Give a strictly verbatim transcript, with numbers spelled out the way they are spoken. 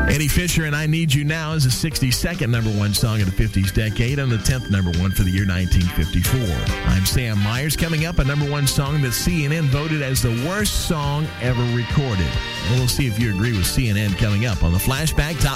Eddie Fisher and I Need You Now is the sixty-second number one song of the fifties decade and the tenth number one for the year nineteen fifty-four. I'm Sam Myers. Coming up, a number one song that C N N voted as the worst song ever recorded. We'll see if you agree with C N N coming up on the Flashback Top